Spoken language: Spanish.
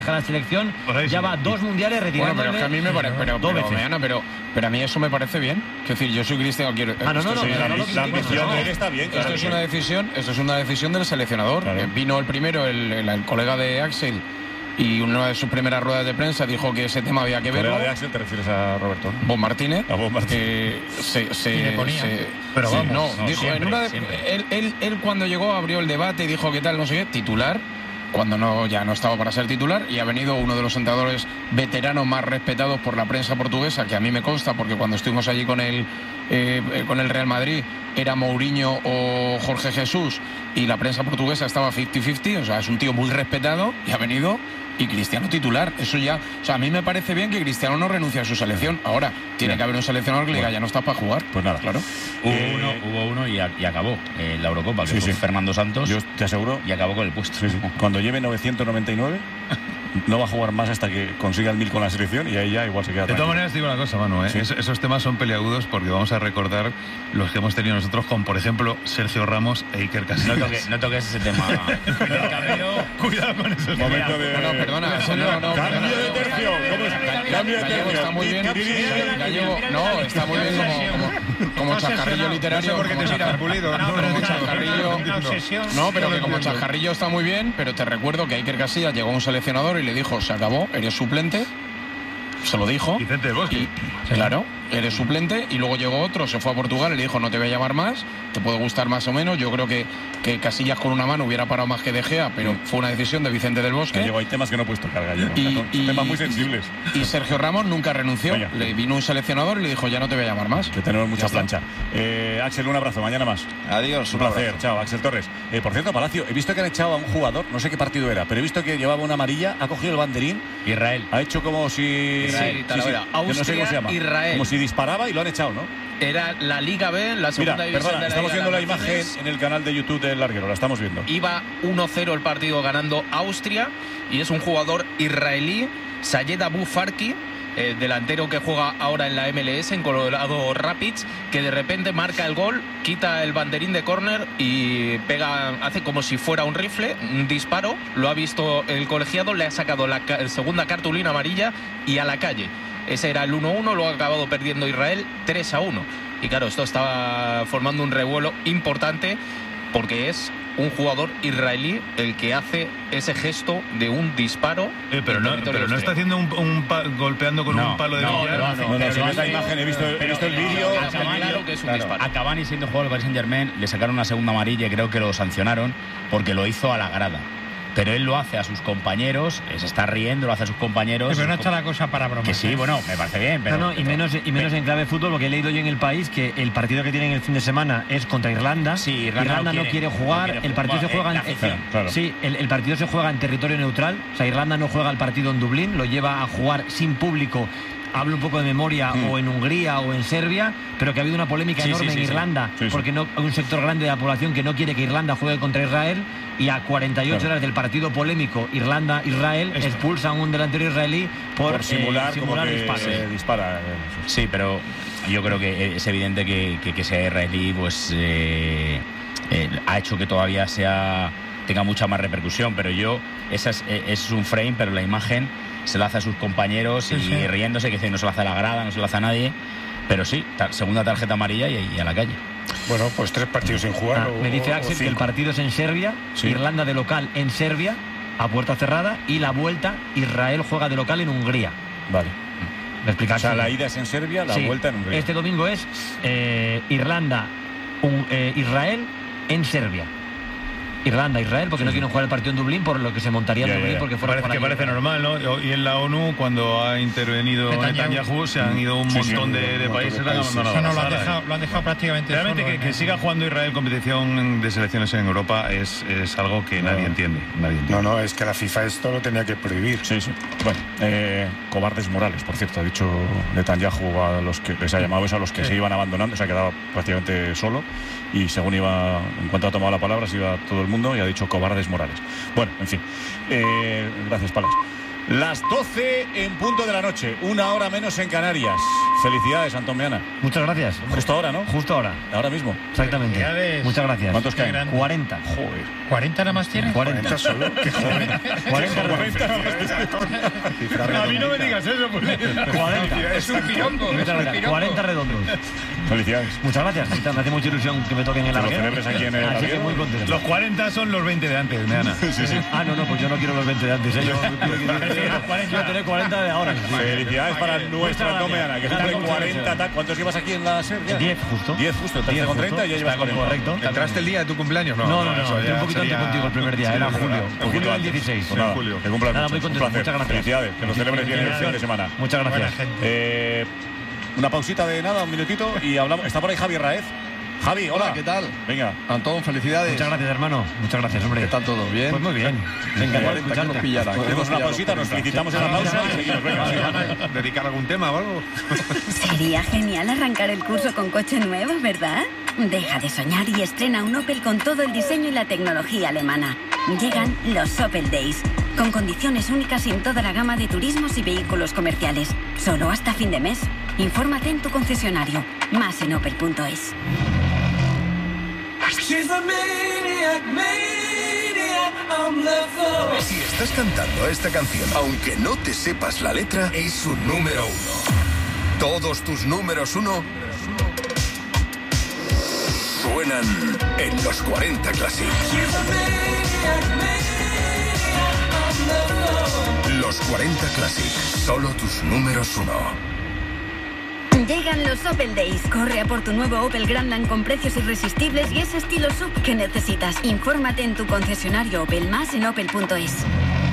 la selección, ya va 2 mundiales retirando. Bueno, pero es que a mí me parece, pero a mí eso me parece bien. Es decir, yo soy cristiano, quiero. La ambición de él está bien. Esto es una decisión del seleccionador. Claro. Vino el primero, el colega de Axel, y una de sus primeras ruedas de prensa dijo que ese tema había que verlo. ¿Colega de Axel te refieres a Roberto? Bob Martínez. A Bob Martínez. Pero vamos, no, dijo siempre, en una él cuando llegó abrió el debate y dijo que tal, no sé qué, titular, cuando ya no estaba para ser titular, y ha venido uno de los entrenadores veteranos más respetados por la prensa portuguesa, que a mí me consta, porque cuando estuvimos allí con el Real Madrid era Mourinho o Jorge Jesús, y la prensa portuguesa estaba 50-50, o sea, es un tío muy respetado, y ha venido, y Cristiano titular. Eso ya, o sea, a mí me parece bien que Cristiano no renuncie a su selección. Ahora, tiene que haber un seleccionador que le diga, ya no estás para jugar. Pues nada, claro. Hubo uno y acabó la Eurocopa, que fue Fernando Santos. Yo te aseguro. Y acabó con el puesto. Cuando lleve 999, no va a jugar más hasta que consiga el 1000 con la selección, y ahí ya igual se queda. De todas maneras, digo una cosa, Manu, esos temas son peliagudos, porque vamos a recordar los que hemos tenido nosotros con, por ejemplo, Sergio Ramos e Iker Casillas. No toques ese tema. Cuidado con esos temas. No, perdona. Cambio de tercio. Cambio de tercio. Está muy bien. Está muy bien como chascarrillo literario. Porque te miras pulido. Pero que como chascarrillo está muy bien, pero te recuerdo que Iker Casillas llegó a un seleccionador y le dijo, se acabó, eres suplente. Se lo dijo. Vicente del Bosque. Claro, eres suplente, y luego llegó otro, se fue a Portugal y le dijo, no te voy a llamar más, te puede gustar más o menos. Yo creo que Casillas con una mano hubiera parado más que De Gea, pero fue una decisión de Vicente del Bosque. Hay temas que no he puesto carga yo. Temas muy sensibles. Y Sergio Ramos nunca renunció. Le vino un seleccionador y le dijo, ya no te voy a llamar más. Que tenemos mucha plancha. Axel, un abrazo, mañana más. Adiós. Un placer. Chao, Axel Torres. Por cierto, Palacio, he visto que han echado a un jugador, no sé qué partido era, pero he visto que llevaba una amarilla, ha cogido el banderín. Israel. Ha hecho como si... Austria, no sé cómo se llama. Israel. Como si disparaba y lo han echado, ¿no? Era la Liga B, la segunda división de la estamos Liga viendo la Naciones. imagen en el canal de YouTube del Larguero, la estamos viendo. Iba 1-0 el partido ganando Austria, y es un jugador israelí, Sayed Abu Farki, delantero que juega ahora en la MLS, en Colorado Rapids, que de repente marca el gol, quita el banderín de córner y hace como si fuera un rifle, un disparo. Lo ha visto el colegiado, le ha sacado la segunda cartulina amarilla y a la calle. Ese era el 1-1, lo ha acabado perdiendo Israel 3-1. Y claro, esto estaba formando un revuelo importante, porque es un jugador israelí el que hace ese gesto de un disparo. Pero no está haciendo golpeando con un palo de billar. No, si ves la imagen, he visto el vídeo. Claro que es un disparo. A Cavani, siendo jugador del Paris Saint-Germain, le sacaron una segunda amarilla, y creo que lo sancionaron porque lo hizo a la grada. Pero él lo hace a sus compañeros, se está riendo, lo hace a sus compañeros. Pero no está la cosa para bromas. Que sí, bueno, me parece bien. Pero, y menos en clave de fútbol, porque he leído yo en El País que el partido que tienen el fin de semana es contra Irlanda. Sí, Irlanda no quiere jugar, el partido se juega el partido se juega en territorio neutral. O sea, Irlanda no juega el partido en Dublín, lo lleva a jugar sin público. Hablo un poco de memoria, o en Hungría o en Serbia, pero que ha habido una polémica enorme en Irlanda, porque no, hay un sector grande de la población que no quiere que Irlanda juegue contra Israel, y a 48 horas del partido polémico Irlanda-Israel expulsan a un delantero israelí por simular como que dispara. Sí, pero yo creo que es evidente que sea israelí, pues ha hecho que todavía tenga mucha más repercusión, pero es un frame, pero la imagen se la hace a sus compañeros y riéndose, que no se la hace a la grada, no se la hace a nadie, pero sí, segunda tarjeta amarilla y a la calle. Bueno, pues 3 partidos sin jugar. Me dice Axel que el partido es en Serbia, Irlanda de local en Serbia, a puerta cerrada, y la vuelta Israel juega de local en Hungría. Vale. ¿Me explicas? O sea, la ida es en Serbia, la vuelta en Hungría. Este domingo es Irlanda, Israel en Serbia. Irlanda-Israel, porque no quieren jugar el partido en Dublín, por lo que se montaría en Dublín, porque fuera que parece normal, ¿no? Y en la ONU, cuando ha intervenido Netanyahu, se han ido un montón de países, han abandonado. Lo han dejado prácticamente realmente solo, que siga jugando Israel competición de selecciones en Europa es algo que nadie entiende. No, es que la FIFA esto lo tenía que prohibir. Sí. Bueno, cobardes morales, por cierto, ha dicho Netanyahu a los que les ha llamado eso, a los que se iban abandonando, se ha quedado prácticamente solo, y según en cuanto ha tomado la palabra, se iba todo el mundo y ha dicho cobardes morales. Bueno, en fin. Gracias, Palas. Las 12 en punto de la noche, 1 hora menos en Canarias. Felicidades, Antomiana. Muchas gracias. Justo ahora, ¿no? Justo ahora. Ahora mismo. Exactamente. Muchas gracias. ¿Cuántos caen? 40. Joder. ¿40 nada más tiene? 40 solo. Qué joven. 40 A mí no me digas eso, pues. 40. Es un piropo. 40 redondos. Felicidades. Muchas gracias. Me hace mucha ilusión que me toquen en la Que lo celebres aquí en el Así que Aviero. muy contento. Los 40 son los 20 de antes, Meana. Sí, sí. Ah, no, pues yo no quiero los 20 de antes. Yo quiero tener 40 de ahora. Felicidades para nuestra Antomiana, que cumple 40. ¿Cuántos llevas aquí en la SER? 10 justo. 10 justo. Entraste con 30 y ya llevas 40. Correcto. ¿Entraste el día de tu cumpleaños? No. Entré un poquito antes contigo el primer día. Era julio. Julio del 16. Pues nada, que cumplas Nada, mucho. muy contento. Un placer. Muchas gracias. Felicidades. Que lo celebres bien el fin de semana. Muchas gracias. Una pausita de nada, un minutito y hablamos. Está por ahí Javi Raez. Javi, hola. ¿Qué tal? Venga. Antón, felicidades. Muchas gracias, hermano. Muchas gracias, hombre. ¿Qué tal todo? ¿Bien? Pues muy bien. Encantado de escucharte. Hacemos una pausita, nos felicitamos en la pausa y seguimos. Venga, ¿Dedicar algún tema o algo? Sería genial arrancar el curso con coche nuevo, ¿verdad? Deja de soñar y estrena un Opel con todo el diseño y la tecnología alemana. Llegan los Opel Days, con condiciones únicas en toda la gama de turismos y vehículos comerciales. Solo hasta fin de mes. Infórmate en tu concesionario. Más en opel.es. Si estás cantando esta canción, aunque no te sepas la letra, es un número 1. Todos tus números 1 suenan en los 40 Classic. Los 40 Classic, solo tus números 1. Llegan los Opel Days. Corre a por tu nuevo Opel Grandland con precios irresistibles y ese estilo sub que necesitas. Infórmate en tu concesionario Opel, más en opel.es.